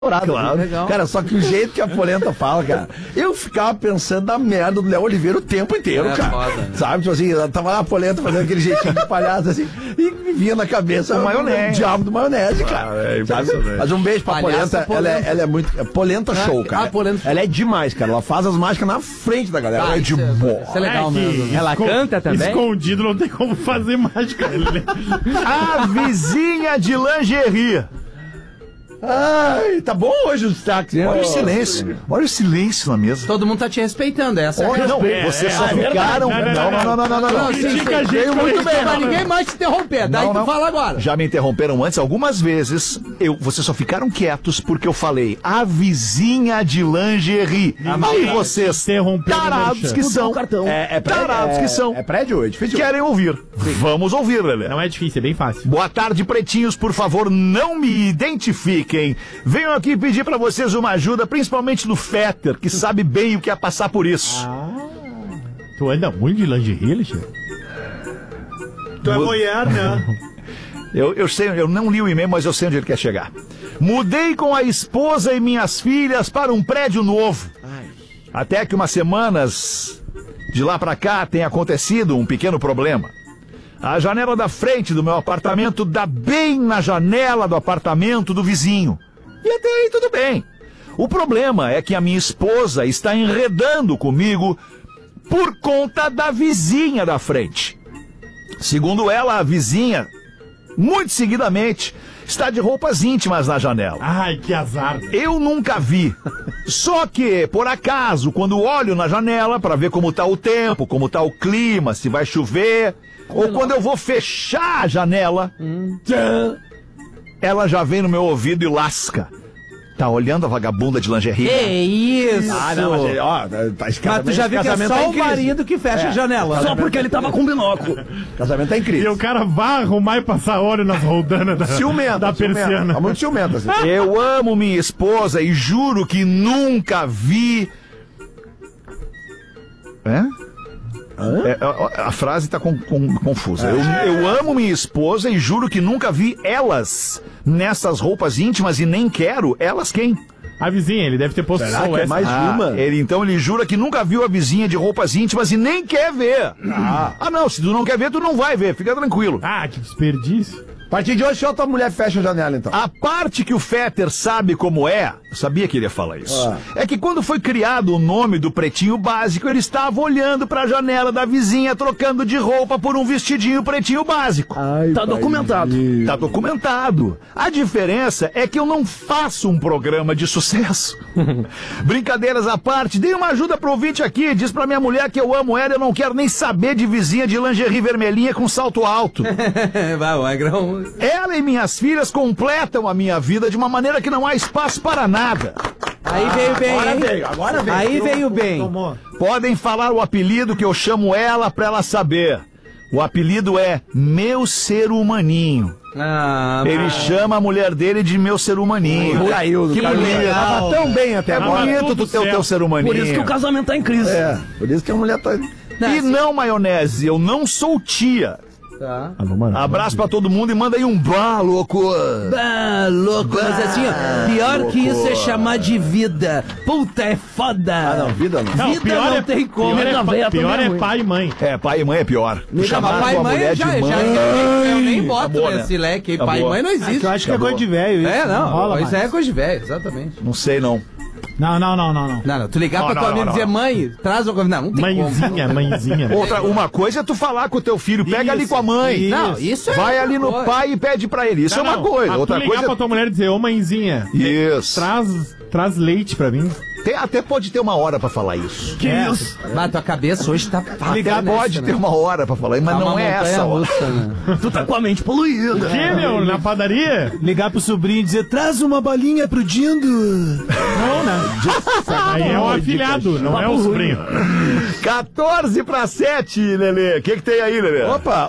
Claro. Legal. Cara, só que o jeito que a Polenta fala, cara, eu ficava pensando na merda do Léo Oliveira o tempo inteiro, cara. Foda. Sabe, tipo assim, ela tava lá a Polenta fazendo aquele jeitinho de palhaço, assim, e me vinha na cabeça o diabo do maionese, cara. Sabe? Mas um beijo pra Polenta, ela é muito... Polenta show, cara. Polenta. Ela é demais, cara. Ela faz as mágicas na frente da galera. Ela é de boa. Isso é legal mesmo. Ela canta também? Escondido, não tem como fazer mágica. A vizinha de lingerie. Ai, tá bom hoje o destaque. Olha o silêncio. Olha o silêncio na mesa. Todo mundo tá te respeitando, essa é. Não, vocês só ficaram... Não. Veio muito bem, mas ninguém mais te interromper. Daí tu fala agora. Já me interromperam antes algumas vezes. Vocês só ficaram quietos porque eu falei a vizinha de lingerie. Aí vocês, tarados que são... Tarados que são. É prédio, é difícil. Querem ouvir. Vamos ouvir, Lelê. Não é difícil, é bem fácil. Boa tarde, pretinhos. Por favor, não me identifiquem. Venho aqui pedir pra vocês uma ajuda, principalmente do Fetter, que sabe bem o que é passar por isso. Tu anda muito de lingerie, Alexandre? Tu é voyeur, né? Eu sei, eu não li o e-mail, mas eu sei onde ele quer chegar. Mudei com a esposa e minhas filhas para um prédio novo. Até que umas semanas de lá pra cá tem acontecido um pequeno problema. A janela da frente do meu apartamento dá bem na janela do apartamento do vizinho. E até aí tudo bem. O problema é que a minha esposa está enredando comigo por conta da vizinha da frente. Segundo ela, a vizinha, muito seguidamente, está de roupas íntimas na janela. Ai, que azar. Eu nunca vi. Só que, por acaso, quando olho na janela para ver como está o tempo, como está o clima, se vai chover... Ou quando eu vou fechar a janela, ela já vem no meu ouvido e lasca. Tá olhando a vagabunda de lingerie? Que isso? Ah, não, mas ó, mas tu já viu que é só o marido que fecha a janela. Só porque ele tava com binóculo. Casamento tá incrível. E o cara vai arrumar e passar óleo nas roldanas da persiana. Tá muito ciumento, assim. Eu amo minha esposa e juro que nunca vi... A frase tá confusa. Eu amo minha esposa e juro que nunca vi elas nessas roupas íntimas e nem quero. Elas quem? A vizinha, ele deve ter posto só essa. Mais uma? Ele jura que nunca viu a vizinha de roupas íntimas e nem quer ver. Não, se tu não quer ver, tu não vai ver, fica tranquilo. Que desperdício. A partir de hoje, só tua mulher fecha a janela, então. A parte que o Fetter sabe como é, eu sabia que ele ia falar isso, é que quando foi criado o nome do Pretinho Básico, ele estava olhando pra janela da vizinha, trocando de roupa por um vestidinho Pretinho Básico. Tá documentado. Tá documentado. A diferença é que eu não faço um programa de sucesso. Brincadeiras à parte, dei uma ajuda pro ouvinte aqui, diz pra minha mulher que eu amo ela, eu não quero nem saber de vizinha de lingerie vermelhinha com salto alto. Ela e minhas filhas completam a minha vida de uma maneira que não há espaço para nada. Aí veio bem, Agora veio. Aí veio bem. Podem falar o apelido que eu chamo ela pra ela saber. O apelido é Meu Ser Humaninho. Ele chama a mulher dele de Meu Ser Humaninho. Caiu. Tava tão bem até. É bonito tu ter o teu ser humaninho. Por isso que o casamento tá em crise. Por isso que a mulher tá... Não, maionese, eu não sou tia. Tá. Abraço pra todo mundo e manda aí um bah, louco. Bah, louco. Mas assim, ó, pior que isso é chamar de vida. Puta, é foda. Não, vida não. Vida não tem como. Pior é pai e mãe. Pai e mãe é pior. Chamar pai e mãe mulher de mãe. Eu nem boto nesse leque. Pai e mãe não existe. Eu acho que é coisa de velho. Isso é coisa de velho, exatamente. Não sei, não. Não, tu ligar pra tua amiga e dizer, mãe, traz uma coisa. Não tem mãezinha. Uma coisa é tu falar com o teu filho, pega ali com a mãe. Não, isso é. Vai ali no pai e pede pra ele. Isso é uma coisa. Outra tu ligar coisa pra tua mulher e dizer, ô mãezinha. Isso. Traz leite pra mim. Até pode ter uma hora pra falar isso. Que isso? Mas tua cabeça hoje tá... Ligar pode ter uma hora pra falar, mas não é essa hora. Tu tá com a mente poluída. Que, meu? Na padaria? Ligar pro sobrinho e dizer, traz uma balinha pro Dindo. Não, né? Aí é o afilhado, não é o sobrinho. 14:07, Lelê. O que tem aí, Lelê? Opa!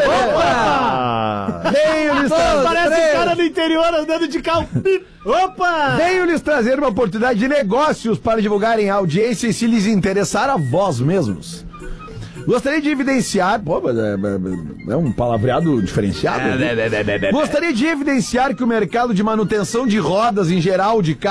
Veio lhes Parece um cara do interior andando de carro. Opa! Venho lhes trazer uma oportunidade de negócios para divulgarem a audiência e se lhes interessar a vós mesmos. Gostaria de evidenciar... Pô, mas é um palavreado diferenciado. Gostaria de evidenciar que o mercado de manutenção de rodas em geral de